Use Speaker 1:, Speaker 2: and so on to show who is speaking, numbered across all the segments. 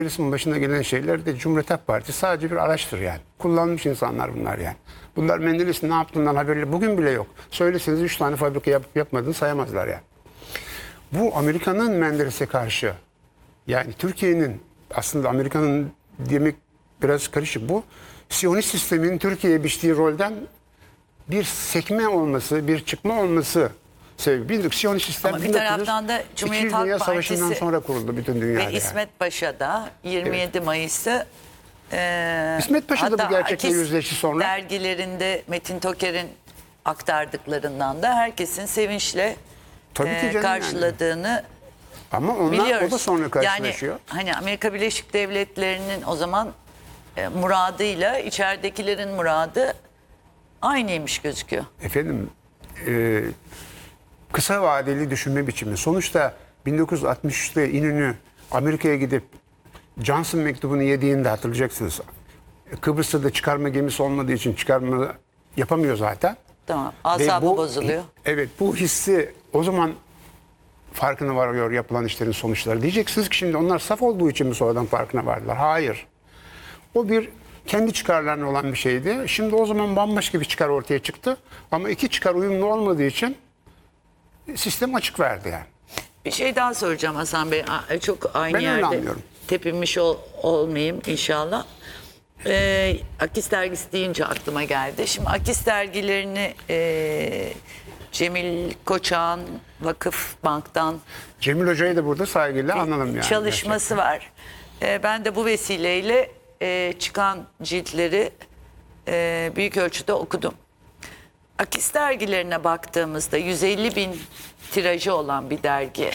Speaker 1: Meclisin başına gelen şeyler de Cumhuriyet Halk Partisi sadece bir araçtır yani. Kullanmış insanlar bunlar yani. Bunlar Menderes'in ne yaptığından haberleri bugün bile yok. Söyleseniz 3 tane fabrika yapıp yapmadığını sayamazlar yani. Bu Amerika'nın Menderes'e karşı, yani Türkiye'nin, aslında Amerika'nın demek biraz karışık, bu Siyonist sistemin Türkiye'ye biçtiği rolden bir sekme olması, bir çıkma olması sebebi. Siyonist sistem
Speaker 2: Ama bir taraftan da Cumhuriyet Halk
Speaker 1: Dünya Savaşı'ndan
Speaker 2: Partisi
Speaker 1: sonra kuruldu bütün dünyada.
Speaker 2: ve İsmet Paşa da 27 Mayıs'ı
Speaker 1: İsmet Paşa da bu gerçekle
Speaker 2: Akis
Speaker 1: yüzleşti sonra.
Speaker 2: dergilerinde Metin Toker'in aktardıklarından da herkesin sevinçle
Speaker 1: Tabii ki canım
Speaker 2: karşıladığını
Speaker 1: Ama onlar
Speaker 2: biliyoruz.
Speaker 1: o da sonra karşılaşıyor.
Speaker 2: Yani hani Amerika Birleşik Devletleri'nin o zaman muradıyla içeridekilerin muradı aynıymış gözüküyor.
Speaker 1: Efendim, kısa vadeli düşünme biçimi. Sonuçta 1963'te İnönü Amerika'ya gidip Johnson mektubunu yediğinde hatırlayacaksınız. Kıbrıs'ta da çıkarma gemisi olmadığı için çıkarma yapamıyor zaten.
Speaker 2: Tamam.
Speaker 1: Ve
Speaker 2: Asabı bozuluyor.
Speaker 1: Evet, bu hissi o zaman farkına varıyor yapılan işlerin sonuçları. Diyeceksiniz ki şimdi onlar saf olduğu için mi sonradan farkına vardılar? Hayır. O bir kendi çıkarlarına olan bir şeydi. Şimdi o zaman bambaşka bir çıkar ortaya çıktı. Ama iki çıkar uyumlu olmadığı için sistem açık verdi yani.
Speaker 2: Bir şey daha soracağım Hasan Bey. Çok aynı
Speaker 1: Ben öyle
Speaker 2: yerde
Speaker 1: anlıyorum.
Speaker 2: tepinmiş olmayayım inşallah. Akis dergisi deyince aklıma geldi. Şimdi Akis dergilerini Cemil Koçak'ın Vakıf Bank'tan
Speaker 1: Cemil Hoca'yı da burada saygıyla analım yani.
Speaker 2: çalışması var. Ben de bu vesileyle çıkan ciltleri büyük ölçüde okudum. Akis dergilerine baktığımızda 150 bin tirajı olan bir dergi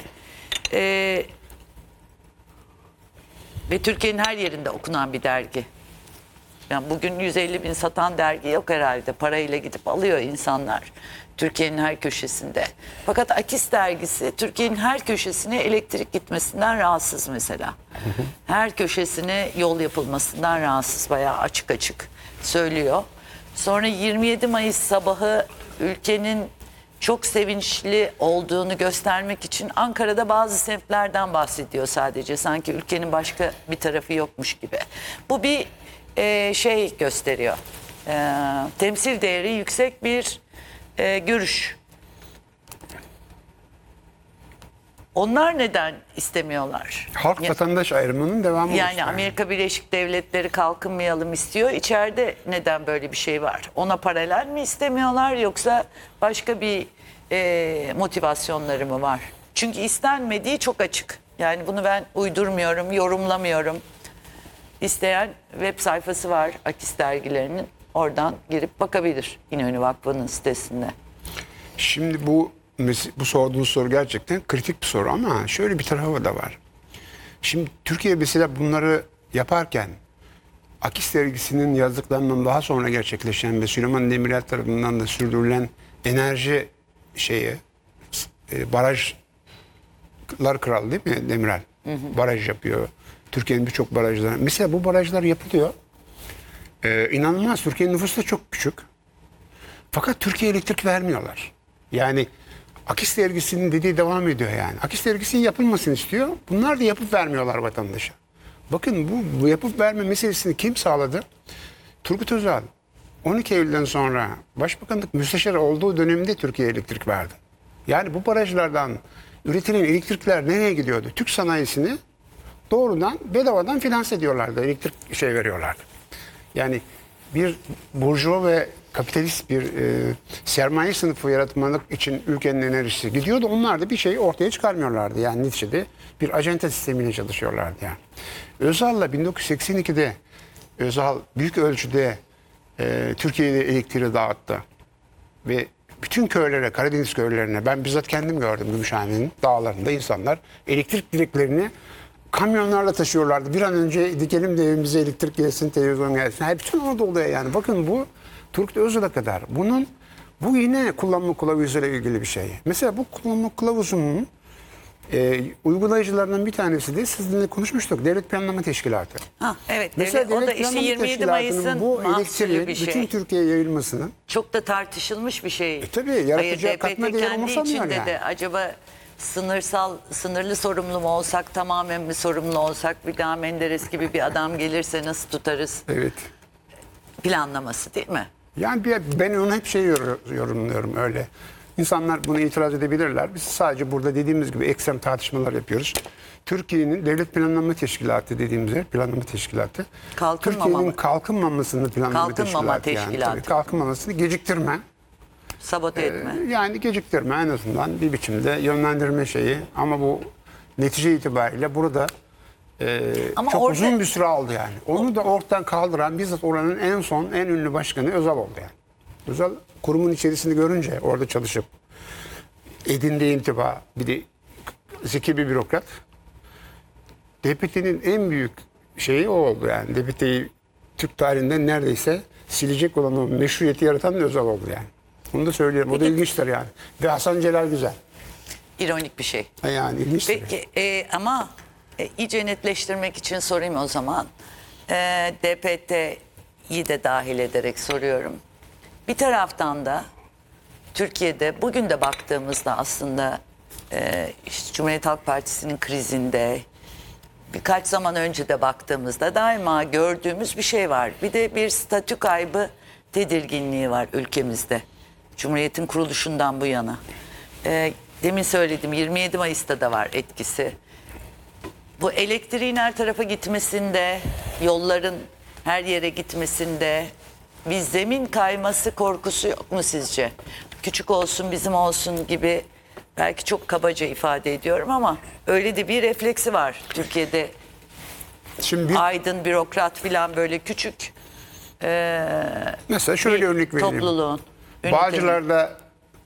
Speaker 2: ve Türkiye'nin her yerinde okunan bir dergi. Yani bugün 150 bin satan dergi yok herhalde. Parayla gidip alıyor insanlar Türkiye'nin her köşesinde. Fakat Akis dergisi Türkiye'nin her köşesine elektrik gitmesinden rahatsız mesela. Her köşesine yol yapılmasından rahatsız, bayağı açık açık söylüyor. Sonra 27 Mayıs sabahı ülkenin çok sevinçli olduğunu göstermek için Ankara'da bazı semtlerden bahsediyor sadece. Sanki ülkenin başka bir tarafı yokmuş gibi. Bu bir şey gösteriyor. Temsil değeri yüksek bir görüş. Onlar neden istemiyorlar?
Speaker 1: Halk vatandaş ayrımının devamı.
Speaker 2: Yani Amerika Birleşik Devletleri kalkınmayalım istiyor. İçeride neden böyle bir şey var? Ona paralel mi istemiyorlar yoksa başka bir motivasyonları mı var? Çünkü istenmediği çok açık. Yani bunu ben uydurmuyorum, yorumlamıyorum. İsteyen web sayfası var Akis dergilerinin. Oradan girip bakabilir İnönü Vakfı'nın sitesinde.
Speaker 1: Şimdi bu sorduğunuz soru gerçekten kritik bir soru ama şöyle bir tarafı da var. Şimdi Türkiye mesela bunları yaparken Akis dergisinin yazdıklarından daha sonra gerçekleşen ve Süleyman Demirel tarafından da sürdürülen enerji barajlar kralı değil mi Demirel? Baraj yapıyor. Türkiye'nin birçok barajları. Mesela bu barajlar yapılıyor. İnanılmaz. Türkiye'nin nüfusu da çok küçük. Fakat Türkiye elektrik vermiyorlar. Yani Akis dergisinin dediği devam ediyor yani. Akis dergisinin yapılmasını istiyor. Bunlar da yapıp vermiyorlar vatandaşa. Bakın bu yapıp verme meselesini kim sağladı? Turgut Özal. 12 Eylül'den sonra Başbakanlık Müsteşarı olduğu dönemde Türkiye elektrik verdi. Yani bu barajlardan üretilen elektrikler nereye gidiyordu? Türk sanayisini doğrudan bedavadan finanse ediyorlardı. Elektrik veriyorlardı. Yani bir burjuva ve kapitalist bir sermaye sınıfı yaratmak için ülkenin enerjisi gidiyordu. Onlar da bir şeyi ortaya çıkarmıyorlardı. Yani neticede bir ajanta sistemiyle çalışıyorlardı yani. Özal'la 1982'de Özal büyük ölçüde Türkiye'de elektriği dağıttı. Ve bütün köylere, Karadeniz köylerine, ben bizzat kendim gördüm Gümüşhane'nin dağlarında insanlar elektrik direklerini kamyonlarla taşıyorlardı. Bir an önce dikelim de evimize elektrik gelsin, televizyon gelsin. Bütün Anadolu'ya yani. Bakın bu Turgut Özal'a kadar. Bu yine kullanma kılavuzuyla ilgili bir şey. Mesela bu kullanma kılavuzunun uygulayıcılarından bir tanesi de sizinle konuşmuştuk. Devlet Planlama Teşkilatı.
Speaker 2: Evet.
Speaker 1: Mesela
Speaker 2: o da
Speaker 1: Devlet
Speaker 2: işte
Speaker 1: Planlama
Speaker 2: 27 Mayıs'ın
Speaker 1: Teşkilatı'nın bu elektriğin
Speaker 2: bir şey.
Speaker 1: bütün Türkiye'ye yayılmasının
Speaker 2: Çok da tartışılmış bir şey.
Speaker 1: tabii yaratacağı
Speaker 2: Hayır,
Speaker 1: katma
Speaker 2: DPT
Speaker 1: değeri
Speaker 2: kendi
Speaker 1: umursamıyor
Speaker 2: içinde
Speaker 1: yani.
Speaker 2: de acaba sınırlı sorumlu mu olsak, tamamen mi sorumlu olsak, bir daha Menderes gibi bir adam gelirse nasıl tutarız
Speaker 1: Evet.
Speaker 2: planlaması değil mi?
Speaker 1: Yani ben onu hep yorumluyorum öyle. İnsanlar bunu itiraz edebilirler. Biz sadece burada dediğimiz gibi ekstrem tartışmalar yapıyoruz. Türkiye'nin Devlet Planlama Teşkilatı dediğimiz yer, planlama teşkilatı. Türkiye'nin kalkınmamasını planlama teşkilatı. Yani, tabii, kalkınmamasını geciktirme.
Speaker 2: Sabote etme.
Speaker 1: Yani geciktirme en azından bir biçimde yönlendirme şeyi. Ama bu netice itibariyle burada
Speaker 2: Ama
Speaker 1: çok
Speaker 2: orada,
Speaker 1: uzun bir süre aldı yani. Onu da ortadan kaldıran bizzat oranın en ünlü başkanı Özal oldu yani. Özal kurumun içerisini görünce orada çalışıp edindiği intiba, bir de zeki bir bürokrat. DPT'nin en büyük şeyi o oldu yani. DPT'yi Türk tarihinden neredeyse silecek olan o meşruiyeti yaratan Özal oldu yani. Onu da söylüyorum. O da ilginçtir yani. Ve Hasan Celal Güzel.
Speaker 2: İronik bir şey.
Speaker 1: Yani ilginçtir.
Speaker 2: Peki ama iyice netleştirmek için sorayım o zaman. DPT'yi de dahil ederek soruyorum. Bir taraftan da Türkiye'de bugün de baktığımızda aslında işte Cumhuriyet Halk Partisi'nin krizinde, birkaç zaman önce de baktığımızda daima gördüğümüz bir şey var. Bir de bir statü kaybı tedirginliği var ülkemizde. Cumhuriyet'in kuruluşundan bu yana. Demin söyledim, 27 Mayıs'ta da var etkisi. Bu elektriğin her tarafa gitmesinde, yolların her yere gitmesinde bir zemin kayması korkusu yok mu sizce? Küçük olsun, bizim olsun gibi, belki çok kabaca ifade ediyorum ama öyle de bir refleksi var Türkiye'de.
Speaker 1: Şimdi
Speaker 2: Aydın, bürokrat falan, böyle küçük
Speaker 1: mesela şöyle örnek vereyim.
Speaker 2: topluluğun.
Speaker 1: Bağcılar'da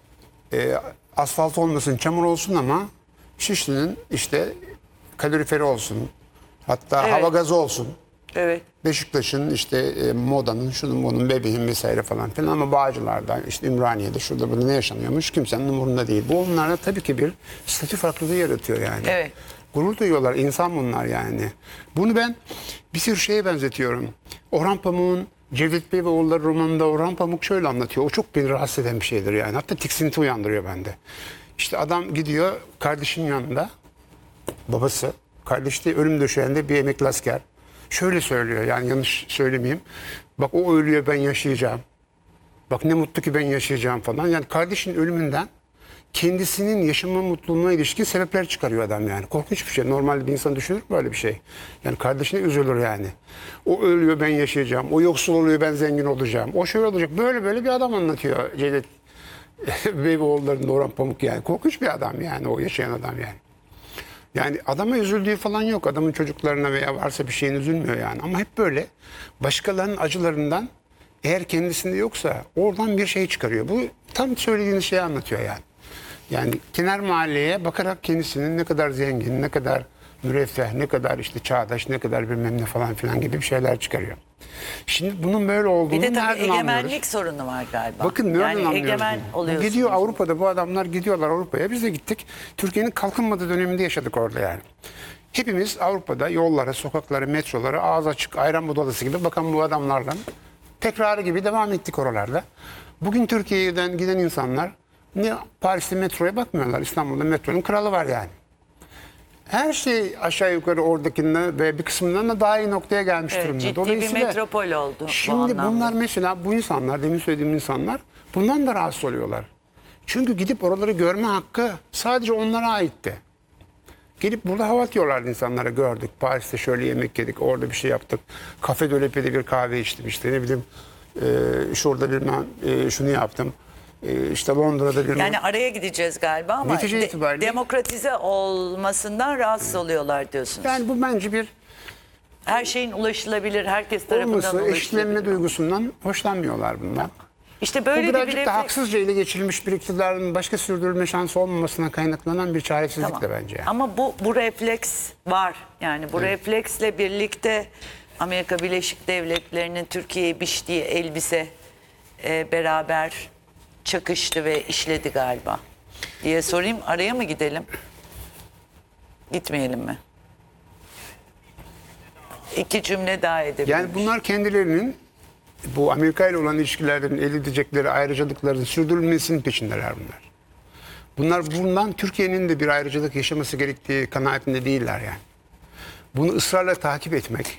Speaker 1: asfalt olmasın, çamur olsun ama Şişli'nin işte kaloriferi olsun. Hatta
Speaker 2: Evet.
Speaker 1: hava gazı olsun.
Speaker 2: Evet.
Speaker 1: Beşiktaş'ın işte Moda'nın, şunun bunun, bebeğin vesaire falan filan, ama Bağcılar'da, işte Ümraniye'de, şurada burada ne yaşanıyormuş kimsenin umurunda değil. Bu onlarda tabii ki bir statü farklılığı yaratıyor yani.
Speaker 2: Evet.
Speaker 1: Gurur duyuyorlar, insan bunlar yani. Bunu ben bir sürü şeye benzetiyorum. Orhan Pamuk'un Cevdet Bey ve Oğulları romanında Orhan Pamuk şöyle anlatıyor. O çok beni rahatsız eden bir şeydir yani. Hatta tiksinti uyandırıyor bende. İşte adam gidiyor kardeşinin yanında, babası, kardeş de ölüm döşeğinde bir emekli asker. Şöyle söylüyor, yani yanlış söylemeyeyim. Bak o ölüyor, ben yaşayacağım. Bak ne mutlu ki ben yaşayacağım falan. Yani kardeşinin ölümünden kendisinin yaşama mutluluğuna ilişkin sebepler çıkarıyor adam yani. Korkunç bir şey. Normalde bir insan düşünür mü böyle bir şey? Yani kardeşine üzülür yani. O ölüyor, ben yaşayacağım. O yoksul oluyor, ben zengin olacağım. O şöyle olacak. Böyle bir adam anlatıyor Cevdet Beyboğulları'nın Orhan Pamuk yani. Korkunç bir adam yani, o yaşayan adam yani. Yani adama üzüldüğü falan yok. Adamın çocuklarına veya varsa bir şeyin üzülmüyor yani. Ama hep böyle başkalarının acılarından, eğer kendisinde yoksa oradan bir şey çıkarıyor. Bu tam söylediğiniz şeyi anlatıyor yani. Yani kenar mahalleye bakarak kendisinin ne kadar zengin, ne kadar müreffeh, ne kadar işte çağdaş, ne kadar bilmem ne falan filan gibi bir şeyler çıkarıyor. Şimdi bunun böyle olduğunu
Speaker 2: Bir de tabii
Speaker 1: nereden
Speaker 2: egemenlik
Speaker 1: anlıyoruz?
Speaker 2: sorunu var galiba.
Speaker 1: Bakın nereden
Speaker 2: yani
Speaker 1: anlıyoruz
Speaker 2: egemen
Speaker 1: bunu?
Speaker 2: oluyorsunuz.
Speaker 1: Gidiyor Avrupa'da, bu adamlar gidiyorlar Avrupa'ya. Biz de gittik. Türkiye'nin kalkınmadığı döneminde yaşadık orada yani. Hepimiz Avrupa'da yollara, sokaklara, metrolara ağız açık ayran budalası gibi bakan bu adamlarla tekrarı gibi devam ettik oralarda. Bugün Türkiye'den giden insanlar ne Paris'te metroya bakmıyorlar. İstanbul'da metronun kralı var yani. Her şey aşağı yukarı oradakinden ve bir kısmından da daha iyi noktaya gelmiş
Speaker 2: Evet,
Speaker 1: durumda.
Speaker 2: ciddi bir
Speaker 1: Dolayısıyla
Speaker 2: metropol oldu bu
Speaker 1: şimdi
Speaker 2: anlamda.
Speaker 1: bunlar mesela, bu insanlar, demin söylediğim insanlar bundan da rahatsız oluyorlar. Çünkü gidip oraları görme hakkı sadece onlara aitti. Gelip burada hava atıyorlardı insanlara, gördük. Paris'te şöyle yemek yedik, orada bir şey yaptık. Cafe de Lepe'de bir kahve içtim, işte ne bileyim şurada bilmem şunu yaptım. İşte Londra'da bir...
Speaker 2: Yani araya gideceğiz galiba ama
Speaker 1: Netice itibariyle-
Speaker 2: demokratize olmasından rahatsız oluyorlar diyorsunuz.
Speaker 1: Yani bu bence bir
Speaker 2: Her şeyin ulaşılabilir, herkes tarafından
Speaker 1: olması, eşitlenme
Speaker 2: ulaşılabilir.
Speaker 1: duygusundan hoşlanmıyorlar bundan.
Speaker 2: İşte
Speaker 1: Bu
Speaker 2: böyle de bir
Speaker 1: birazcık da haksızca ele geçirilmiş bir iktidarın başka sürdürülme şansı olmamasına kaynaklanan bir çaresizlik
Speaker 2: Tamam.
Speaker 1: de bence. Yani.
Speaker 2: Ama bu refleks var. Yani bu refleksle birlikte Amerika Birleşik Devletleri'nin Türkiye'ye biçtiği elbise beraber çakıştı ve işledi galiba diye sorayım. Araya mı gidelim? Gitmeyelim mi? İki cümle daha edebiliriz.
Speaker 1: Yani bunlar kendilerinin bu Amerika ile olan ilişkilerden elde edecekleri ayrıcalıkların sürdürülmesinin peşindeler bunlar. Bundan Türkiye'nin de bir ayrıcalık yaşaması gerektiği kanaatinde değiller yani. Bunu ısrarla takip etmek,